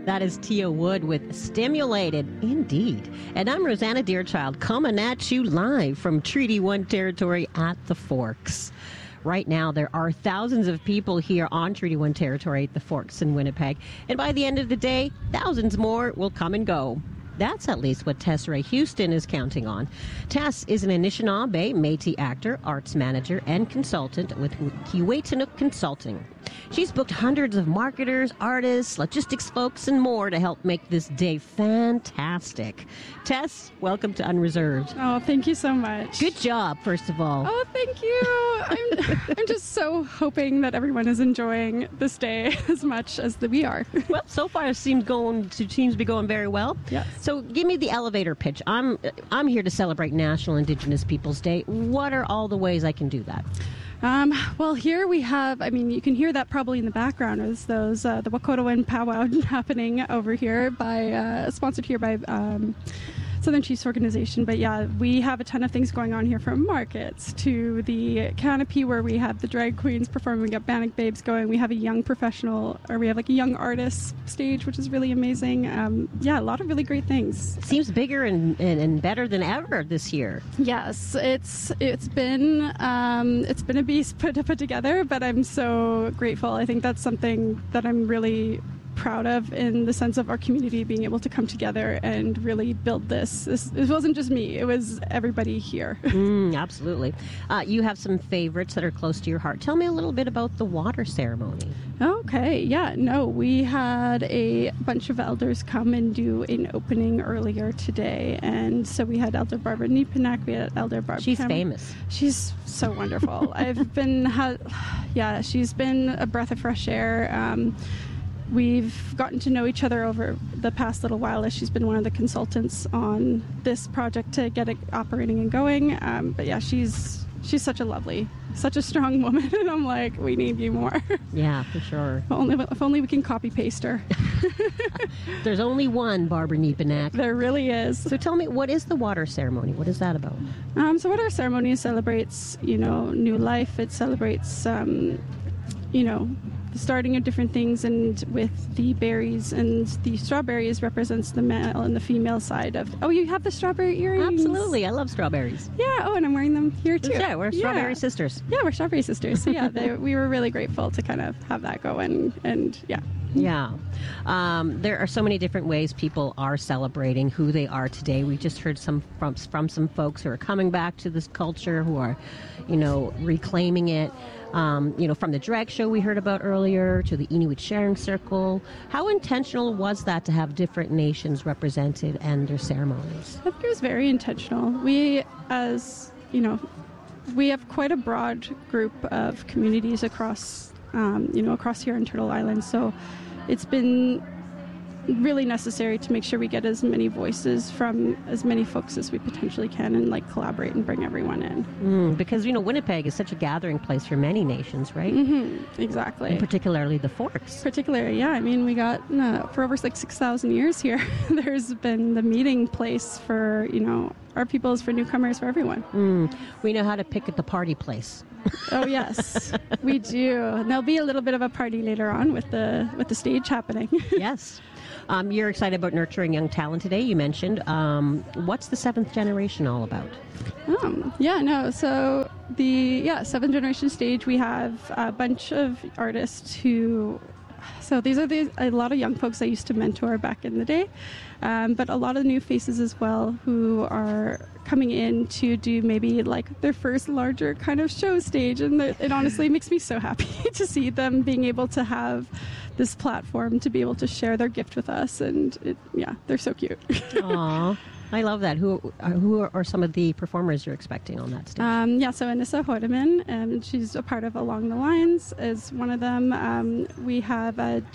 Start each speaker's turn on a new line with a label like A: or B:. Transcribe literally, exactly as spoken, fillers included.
A: That is Tia Wood with Stimulated, indeed. And I'm Rosanna Deerchild, coming at you live from Treaty one territory at the Forks. Right now, there are thousands of people here on Treaty one territory at the Forks in Winnipeg. And by the end of the day, thousands more will come and go. That's at least what Tess Ray Houston is counting on. Tess is an Anishinaabe Métis actor, arts manager, and consultant with Kiiwetinoong Consulting. She's booked hundreds of marketers, artists, logistics folks, and more to help make this day fantastic. Tess, welcome to Unreserved.
B: Oh, thank you so much.
A: Good job, first of all.
B: Oh, thank you. I'm, I'm just so hoping that everyone is enjoying this day as much as the, we are.
A: Well, so far it seems going to seems to be going very well.
B: Yes.
A: So give me the elevator pitch. I'm I'm here to celebrate National Indigenous Peoples Day. What are all the ways I can do that?
B: Um, well, here we have, I mean, you can hear that probably in the background is those, uh, the Wakotowin powwow happening over here by, uh, sponsored here by, um, Southern Chiefs Organization. But yeah, we have a ton of things going on here, from markets to the canopy where we have the drag queens performing. We got Bannock Babes going. We have a young professional, or we have like a young artist stage, which is really amazing. Um, yeah, a lot of really great things.
A: Seems bigger and, and, and better than ever this year.
B: Yes, it's it's been um, it's been a beast put to put together, but I'm so grateful. I think that's something that I'm really proud of, in the sense of our community being able to come together and really build this. This it wasn't just me, it was everybody here.
A: Mm, absolutely. Uh, you have some favorites that are close to your heart. Tell me a little bit about the water ceremony.
B: Okay, yeah, no, we had a bunch of elders come and do an opening earlier today, and so we had Elder Barbara Neepanak, we had Elder Barbara
A: She's
B: Cam-
A: famous.
B: She's so wonderful. I've been, ha- yeah, she's been a breath of fresh air. Um, We've gotten to know each other over the past little while, as she's been one of the consultants on this project to get it operating and going. Um, but yeah, she's she's such a lovely, such a strong woman, and I'm like, we need you more.
A: Yeah, for sure.
B: If only, if only we can copy paste her.
A: There's only one Barbara Neepanak.
B: There really is.
A: So tell me, what is the water ceremony? What is that about?
B: Um, so what our ceremony celebrates, you know, new life. It celebrates, um, you know, the starting of different things, and with the berries, and the strawberries represents the male and the female side of. Oh, you have the strawberry earrings.
A: Absolutely, I love strawberries.
B: Yeah. Oh, and I'm wearing them here too.
A: Yeah, we're strawberry
B: yeah.
A: sisters.
B: Yeah, we're strawberry sisters. So yeah, they, we were really grateful to kind of have that going, and yeah.
A: Yeah. Um, there are so many different ways people are celebrating who they are today. We just heard some from, from some folks who are coming back to this culture, who are, you know, reclaiming it. Um, you know, from the drag show we heard about earlier to the Inuit Sharing Circle. How intentional was that to have different nations represented and their ceremonies?
B: I think it was very intentional. We, as, you know, we have quite a broad group of communities across, um, you know, across here in Turtle Island. So it's been really necessary to make sure we get as many voices from as many folks as we potentially can, and like collaborate and bring everyone in.
A: Mm, because, you know, Winnipeg is such a gathering place for many nations, right?
B: Mm-hmm, exactly.
A: And particularly the Forks.
B: Particularly, yeah. I mean, we got, uh, for over like six thousand years here, there's been the meeting place for, you know, our peoples, for newcomers, for everyone.
A: Mm, we know how to pick at the party place.
B: Oh yes, we do. And there'll be a little bit of a party later on with the with the stage happening.
A: Yes. Um, you're excited about nurturing young talent today, you mentioned. Um, what's the seventh generation all about?
B: Um, yeah, no. So the yeah seventh generation stage, we have a bunch of artists who. So these are the, a lot of young folks I used to mentor back in the day, um, but a lot of new faces as well who are coming in to do maybe like their first larger kind of show stage, and the, it honestly makes me so happy to see them being able to have this platform to be able to share their gift with us, and it, yeah, they're so cute.
A: Aww. I love that. Who uh, who are some of the performers you're expecting on that stage?
B: Um, yeah, so Anissa Hodeman, and she's a part of Along the Lines, is one of them. Um, we have uh,